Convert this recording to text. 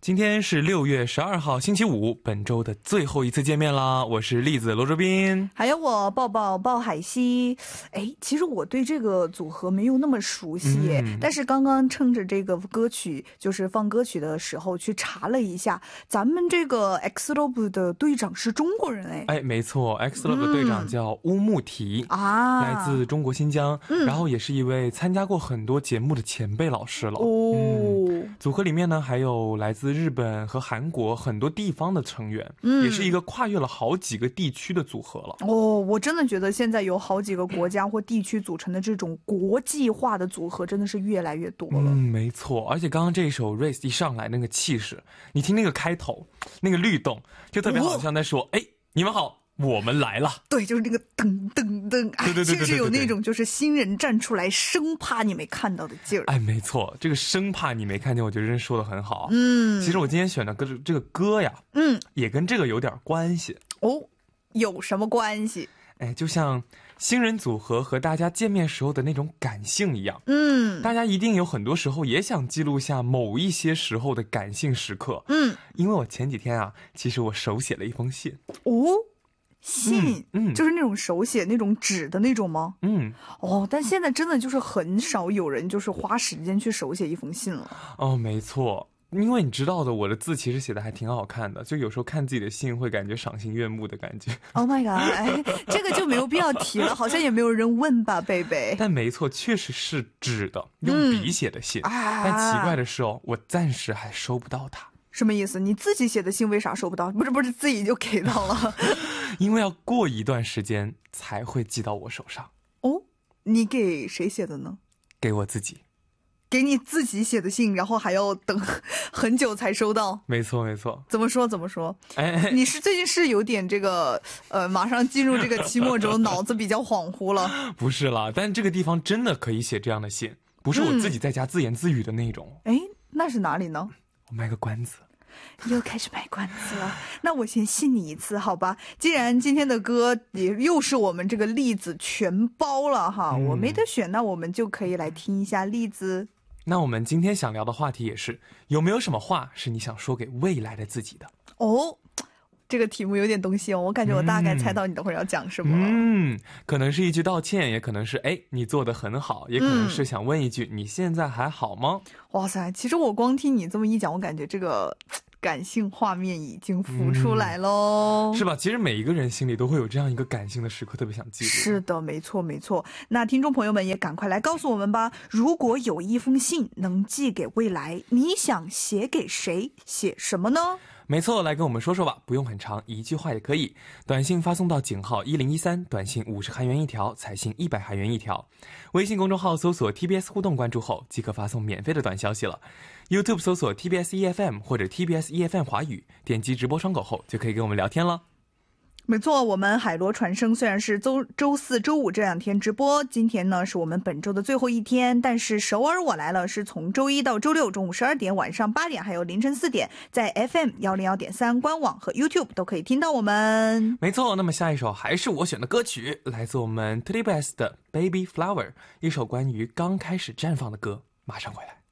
今天是6月12号星期五，本周的最后一次见面啦。我是栗子罗卓斌， 还有我抱抱鲍海西。其实我对这个组合没有那么熟悉，但是刚刚趁着这个歌曲就是放歌曲的时候去查了一下，咱们这个 X Love 的队长是中国人。 没错， X Love 的队长叫乌木提来自中国新疆，然后也是一位参加过很多节目的前辈老师了。组合里面呢还有来自日本和韩国很多地方的成员，也是一个跨越了好几个地区的组合了。 我真的觉得现在有好几个国家或地区组成的这种国际化的组合真的是越来越多了。 没错，而且刚刚这一首 Race 一上来那个气势，你听那个开头那个律动，就特别好像在说你们好，我们来了。对，就是那个噔噔噔， 对，甚至有那种就是新人站出来生怕你没看到的劲儿。 没错，这个生怕你没看见，我觉得真说得很好。其实我今天选的这个歌呀，也跟这个有点关系。 有什么关系？ 就像新人组合和大家见面时候的那种感性一样，大家一定有很多时候也想记录下某一些时候的感性时刻。因为我前几天其实我手写了一封信。 信，就是那种手写那种纸的那种吗？但现在真的就是很少有人就是花时间去手写一封信了。 没错，因为你知道的，我的字其实写的还挺好看的，就有时候看自己的信会感觉赏心悦目的感觉。 Oh my god，这个就没有必要提了，好像也没有人问吧，贝贝。 但没错，确实是纸的，用笔写的信。但奇怪的是我暂时还收不到它。 什么意思？你自己写的信为啥收不到？不是自己就给到了？ 因为要过一段时间才会寄到我手上。 你给谁写的呢？ 给我自己。 给你自己写的信，然后还要等很久才收到。 没错。 怎么说？你是最近是有点这个马上进入这个期末周，脑子比较恍惚了？不是啦，但这个地方真的可以写这样的信，不是我自己在家自言自语的那种。 那是哪里呢？ 我卖个关子。 又开始卖关子了，那我先信你一次好吧。既然今天的歌也又是我们这个栗子全包了哈，我没得选，那我们就可以来听一下栗子。 那我们今天想聊的话题也是，有没有什么话是你想说给未来的自己的？ 这个题目有点东西我感觉我大概猜到你等会儿要讲什么。 可能是一句道歉，也可能是你做得很好，也可能是想问一句你现在还好吗？ 哇塞，其实我光听你这么一讲，我感觉这个感性画面已经浮出来咯。 是吧？其实每一个人心里都会有这样一个感性的时刻，特别想记录。 是的，没错。那听众朋友们也赶快来告诉我们吧，如果有一封信能寄给未来，你想写给谁？写什么呢？ 没错，来跟我们说说吧，不用很长，一句话也可以。短信发送到井号1013，短信50韩元一条，彩信100韩元一条。微信公众号搜索 TBS 互动关注后，即可发送免费的短消息了。YouTube 搜索 TBS EFM 或者 TBS EFM 华语，点击直播窗口后就可以跟我们聊天了。 没错，我们海螺传声虽然是周四周五这两天直播，今天呢是我们本周的最后一天，但是首尔我来了是从周一到周六中午12点、晚上8点还有凌晨4点，在 FM 101.3官网和 YouTube 都可以听到我们。 没错，那么下一首还是我选的歌曲，来自我们 TBS 的 Baby Flower， 一首关于刚开始绽放的歌，马上回来。